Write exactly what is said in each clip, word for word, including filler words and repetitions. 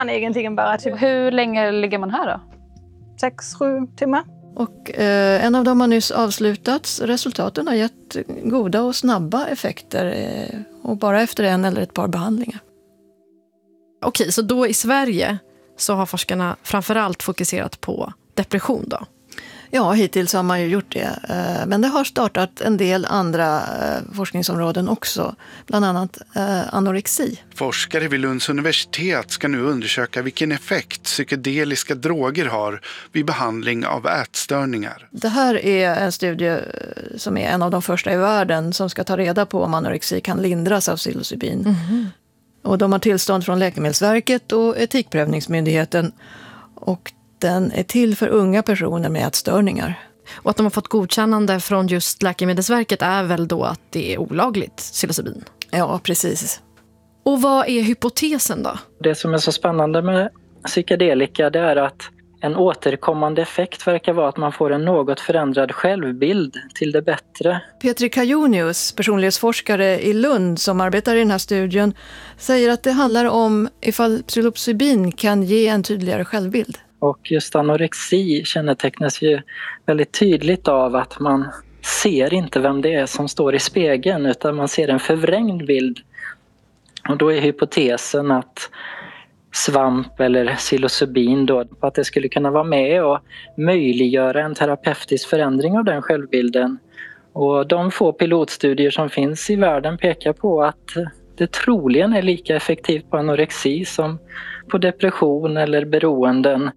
Man egentligen bara typ Hur länge ligger man här då? sex sju timmar. Och eh, en av dem har nyss avslutats. Resultaten har gett goda och snabba effekter eh, och bara efter en eller ett par behandlingar. Okej, så då i Sverige så har forskarna framförallt fokuserat på depression då? Ja, hittills har man ju gjort det. Men det har startat en del andra forskningsområden också. Bland annat anorexi. Forskare vid Lunds universitet ska nu undersöka vilken effekt psykedeliska droger har vid behandling av ätstörningar. Det här är en studie som är en av de första i världen som ska ta reda på om anorexi kan lindras av psilocybin. Mm-hmm. Och de har tillstånd från Läkemedelsverket och Etikprövningsmyndigheten. Och den är till för unga personer med ätstörningar. Och att de har fått godkännande från just Läkemedelsverket är väl då att det är olagligt, psilocybin? Ja, precis. Och vad är hypotesen då? Det som är så spännande med psykedelika, det är att en återkommande effekt verkar vara att man får en något förändrad självbild till det bättre. Petri Kajonius, personlighetsforskare i Lund som arbetar i den här studien, säger att det handlar om ifall psilocybin kan ge en tydligare självbild. Och just anorexi kännetecknas ju väldigt tydligt av att man ser inte vem det är som står i spegeln, utan man ser en förvrängd bild. Och då är hypotesen att svamp eller psilocybin då, att det skulle kunna vara med och möjliggöra en terapeutisk förändring av den självbilden. Och de få pilotstudier som finns i världen pekar på att det troligen är lika effektivt på anorexi som på depression eller beroenden.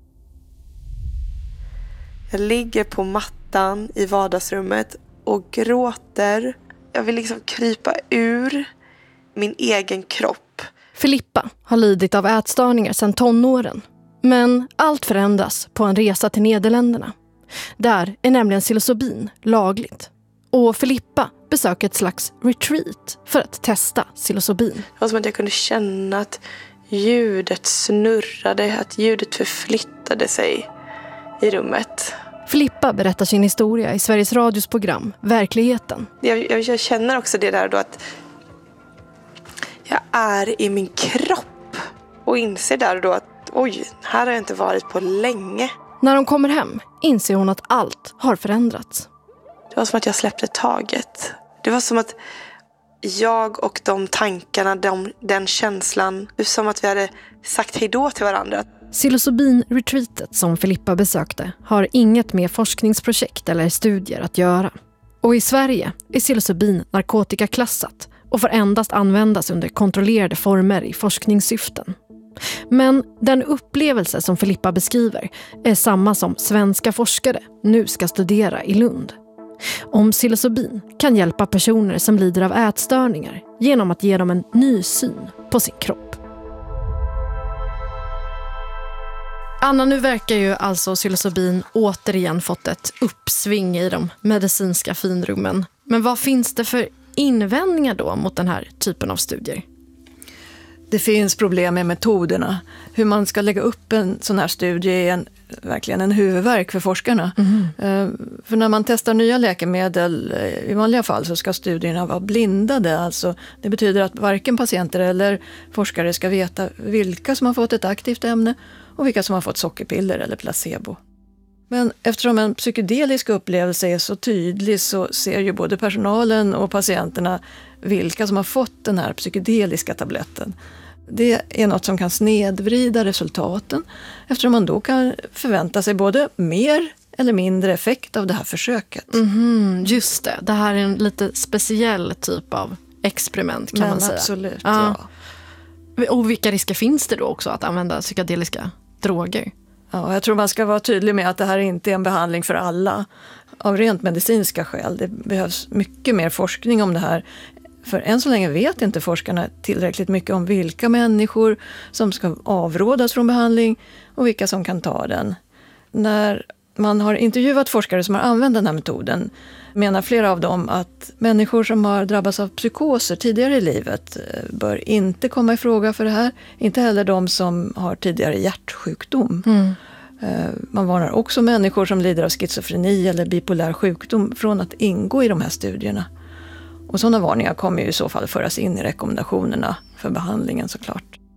Jag ligger på mattan i vardagsrummet och gråter. Jag vill liksom krypa ur min egen kropp. Filippa har lidit av ätstörningar sedan tonåren. Men allt förändras på en resa till Nederländerna. Där är nämligen psilocybin lagligt. Och Filippa besöker ett slags retreat för att testa psilocybin. Det var som att jag kunde känna att ljudet snurrade, att ljudet förflyttade sig i rummet. Filippa berättar sin historia i Sveriges Radios program Verkligheten. Jag, jag, jag känner också det där då att jag är i min kropp och inser där då att oj, här har jag inte varit på länge. När hon kommer hem inser hon att allt har förändrats. Det var som att jag släppte taget. Det var som att jag och de tankarna, de, den känslan, det var som att vi hade sagt hejdå till varandra. Psilocybin-retreatet som Filippa besökte har inget med forskningsprojekt eller studier att göra. Och i Sverige är psilocybin narkotikaklassat och får endast användas under kontrollerade former i forskningssyften. Men den upplevelse som Filippa beskriver är samma som svenska forskare nu ska studera i Lund. Om psilocybin kan hjälpa personer som lider av ätstörningar genom att ge dem en ny syn på sin kropp. Anna, nu verkar ju alltså psilocybin återigen fått ett uppsving i de medicinska finrummen. Men vad finns det för invändningar då mot den här typen av studier? Det finns problem med metoderna. Hur man ska lägga upp en sån här studie är en, verkligen en huvudvärk för forskarna. Mm. För när man testar nya läkemedel i vanliga fall så ska studierna vara blindade. Alltså, det betyder att varken patienter eller forskare ska veta vilka som har fått ett aktivt ämne och vilka som har fått sockerpiller eller placebo. Men eftersom en psykedelisk upplevelse är så tydlig så ser ju både personalen och patienterna vilka som har fått den här psykedeliska tabletten. Det är något som kan snedvrida resultaten eftersom man då kan förvänta sig både mer eller mindre effekt av det här försöket. Mm, just det, det här är en lite speciell typ av experiment kan Men man säga. Absolut, ja. ja. Och vilka risker finns det då också att använda psykedeliska droger? Ja, jag tror man ska vara tydlig med att det här inte är en behandling för alla av rent medicinska skäl. Det behövs mycket mer forskning om det här. För än så länge vet inte forskarna tillräckligt mycket om vilka människor som ska avrådas från behandling och vilka som kan ta den. När man har intervjuat forskare som har använt den här metoden menar flera av dem att människor som har drabbats av psykoser tidigare i livet bör inte komma i fråga för det här. Inte heller de som har tidigare hjärtsjukdom. Mm. Man varnar också människor som lider av schizofreni eller bipolär sjukdom från att ingå i de här studierna. Och sådana varningar kommer ju i så fall föras in i rekommendationerna för behandlingen såklart.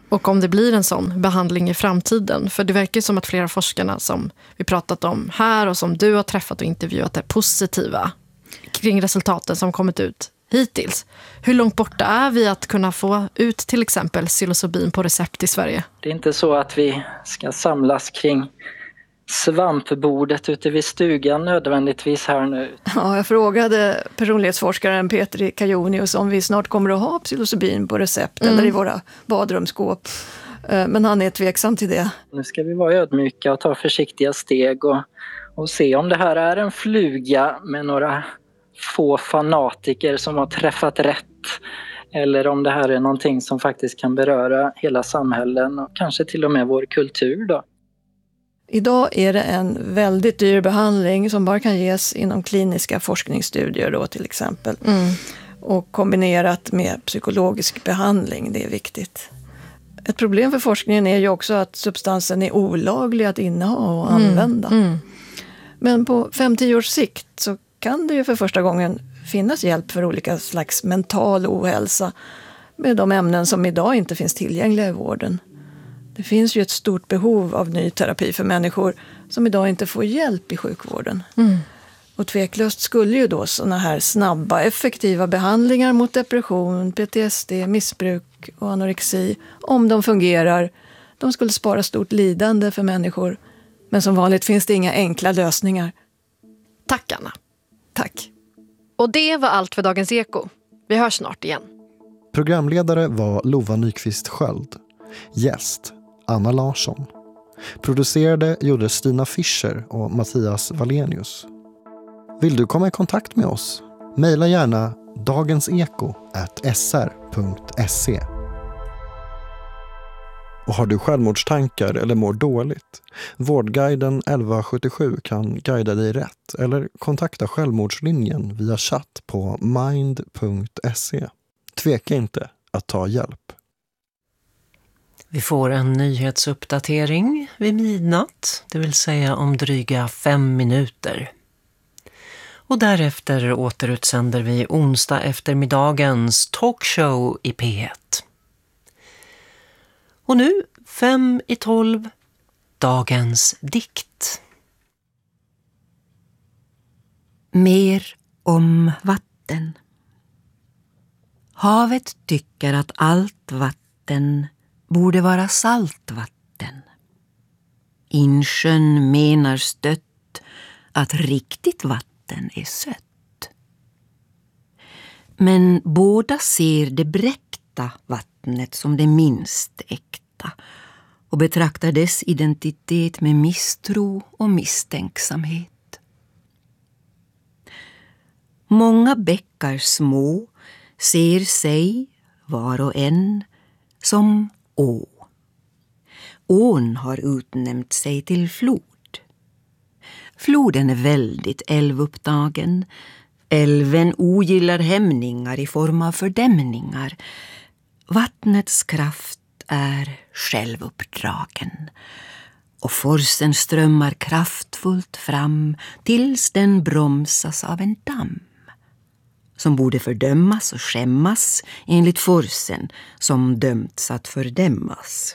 Och om det blir en sån behandling i framtiden. För det verkar som att flera forskarna som vi pratat om här och som du har träffat och intervjuat är positiva kring resultaten som kommit ut hittills. Hur långt borta är vi att kunna få ut till exempel psilocybin på recept i Sverige? Det är inte så att vi ska samlas kring svampbordet ute vid stugan nödvändigtvis här nu. Ja, jag frågade personlighetsforskaren Petri Kajonius om vi snart kommer att ha psilocybin på recept mm. eller i våra badrumsskåp. Men han är tveksam till det. Nu ska vi vara ödmjuka och ta försiktiga steg och, och se om det här är en fluga med några få fanatiker som har träffat rätt. Eller om det här är någonting som faktiskt kan beröra hela samhällen och kanske till och med vår kultur då. Idag är det en väldigt dyr behandling som bara kan ges inom kliniska forskningsstudier då till exempel. Mm. Och kombinerat med psykologisk behandling, det är viktigt. Ett problem för forskningen är ju också att substansen är olaglig att inneha och använda. Mm. Mm. Men på fem till tio års sikt så kan det ju för första gången finnas hjälp för olika slags mental ohälsa med de ämnen som idag inte finns tillgängliga i vården. Det finns ju ett stort behov av ny terapi för människor som idag inte får hjälp i sjukvården. Mm. Och tveklöst skulle ju då såna här snabba, effektiva behandlingar mot depression, P T S D, missbruk och anorexi, om de fungerar, de skulle spara stort lidande för människor. Men som vanligt finns det inga enkla lösningar. Tack Anna. Tack. Och det var allt för Dagens Eko. Vi hörs snart igen. Programledare var Lova Nyqvist Sköld. Gäst Anna Larsson. Producerade gjorde Stina Fischer och Mattias Valenius. Vill du komma i kontakt med oss? Maila gärna dagenseko at s r punkt se. Och har du självmordstankar eller mår dåligt? Vårdguiden elva sjuttiosju kan guida dig rätt eller kontakta Självmordslinjen via chatt på mind punkt se. Tveka inte att ta hjälp. Vi får en nyhetsuppdatering vid midnatt, det vill säga om dryga fem minuter. Och därefter återutsänder vi onsdag eftermiddagens talkshow i P ett. Och nu, fem i tolv, dagens dikt. Mer om vatten. Havet tycker att allt vatten borde vara saltvatten. Insjön menar stött att riktigt vatten är sött. Men båda ser det bräckta vattnet som det minst äkta och betraktar dess identitet med misstro och misstänksamhet. Många bäckar små ser sig, var och en, som å. Ån har utnämnt sig till flod. Floden är väldigt älvupptagen. Älven ogillar hämningar i form av fördämningar. Vattnets kraft är självuppdragen. Och forsen strömmar kraftfullt fram tills den bromsas av en damm. Som borde fördömas och skämmas enligt forsen som dömts att fördämmas.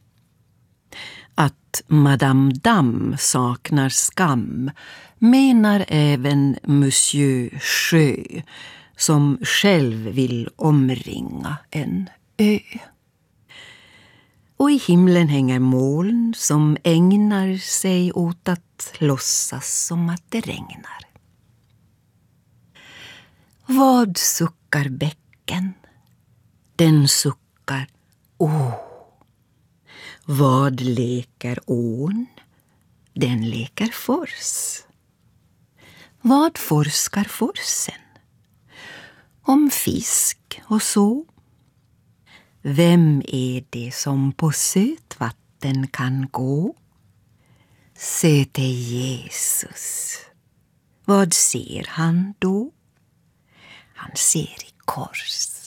Att Madame Damm saknar skam menar även Monsieur Sjö som själv vill omringa en ö. Och i himlen hänger moln som ägnar sig åt att låtsas som att det regnar. Vad suckar bäcken? Den suckar åh. Vad leker ån? Den leker fors. Vad forskar forsen? Om fisk och så. Vem är det som på sötvatten kan gå? Söte Jesus. Vad ser han då? Han ser i kors.